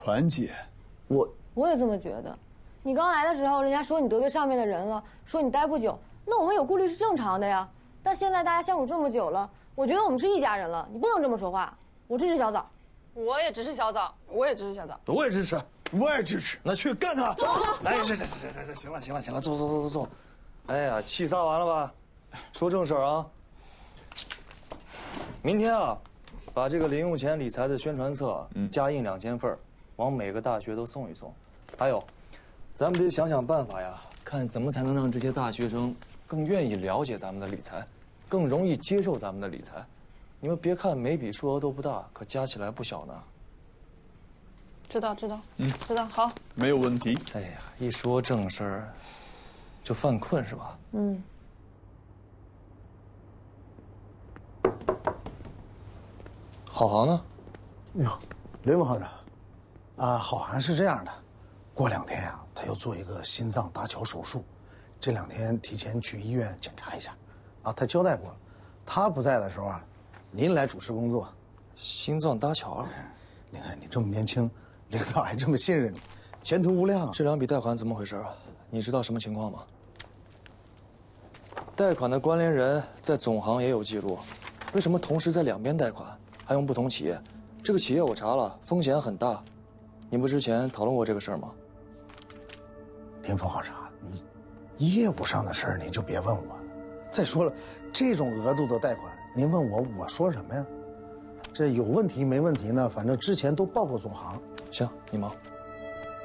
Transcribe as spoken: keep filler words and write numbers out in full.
团姐， 我我也这么觉得。你刚来的时候，人家说你得罪上面的人了，说你待不久，那我们有顾虑是正常的呀。但现在大家相处这么久了，我觉得我们是一家人了，你不能这么说话。我支持小枣， 我也支持小枣， 我也支持小枣， 我也支持，我也支持。那去干他！ 走走。 哎，行行行行行，行了行了行了，坐坐坐坐坐。哎呀，气撒完了吧？说正事儿啊。明天啊，把这个零用钱理财的宣传册加印两千份，往每个大学都送一送。还有，咱们得想想办法呀，看怎么才能让这些大学生更愿意了解咱们的理财，更容易接受咱们的理财。你们别看每笔数额都不大，可加起来不小呢。 知道知道，嗯，知道，好， 没有问题。 哎呀，一说正事儿，就犯困是吧？ 嗯。 郝航呢？ 哟，雷文行长，啊，郝航是这样的，过两天呀、啊，他要做一个心脏搭桥手术，这两天提前去医院检查一下，啊，他交代过了，他不在的时候啊，您来主持工作。 心脏搭桥， 你看你这么年轻，领导还这么信任你，前途无量啊。 这两笔贷款怎么回事啊？你知道什么情况吗？贷款的关联人在总行也有记录，为什么同时在两边贷款？还用不同企业，这个企业我查了，风险很大。你不之前讨论过这个事儿吗？ 林峰行长，你业务上的事儿你就别问我了。再说了，这种额度的贷款，您问我，我说什么呀？这有问题没问题呢？反正之前都报过总行。 行，你忙。